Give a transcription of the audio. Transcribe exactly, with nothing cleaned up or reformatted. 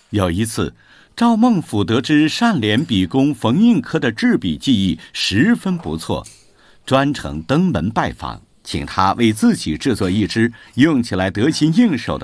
有一次，赵孟俯得知单联笔工冯应科的制笔技艺十分不错，专程登门拜访，请他为自己制作一支用起来得心应手的